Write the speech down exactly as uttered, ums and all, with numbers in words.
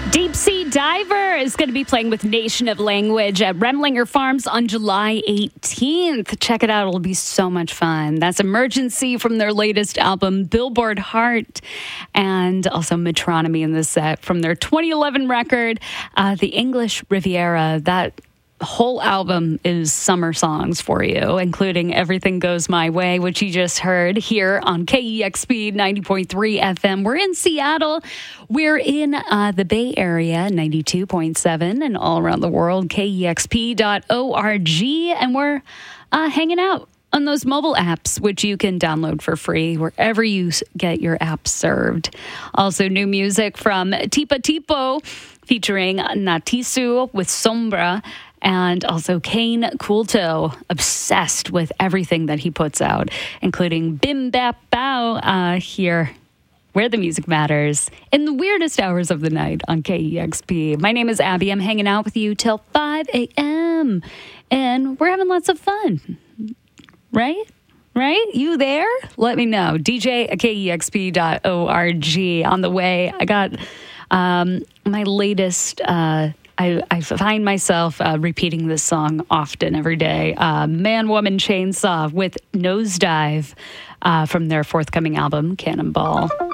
Deep Sea Diver is going to be playing with Nation of Language at Remlinger Farms on July eighteenth. Check it out. It'll be so much fun. That's Emergency from their latest album, Billboard Heart, and also Metronomy in the set from their twenty eleven record, uh, The English Riviera. That whole album is summer songs for you, including Everything Goes My Way, which you just heard here on K E X P ninety point three F M. We're in Seattle. We're in uh, the Bay Area, ninety-two point seven, and all around the world, K E X P dot org. And we're uh, hanging out on those mobile apps, which you can download for free wherever you get your apps served. Also, new music from Tipa Tipo featuring Natisu with Sombra. And also Kane Coolto, obsessed with everything that he puts out, including Bim Bap Bow uh, here, where the music matters, in the weirdest hours of the night on K E X P. My name is Abby. I'm hanging out with you till five a.m. And we're having lots of fun. Right? Right? You there? Let me know. D J at K E X P dot org. On the way, I got um, my latest... Uh, I, I find myself uh, repeating this song often every day. Uh, Man, Woman, Chainsaw with Nosedive uh, from their forthcoming album, Cannonball.